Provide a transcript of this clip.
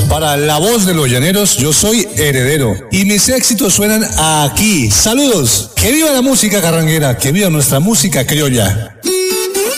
Para la voz de los llaneros, yo soy Heredero. Y mis éxitos suenan aquí. Saludos. Que viva la música carranguera, que viva nuestra música criolla.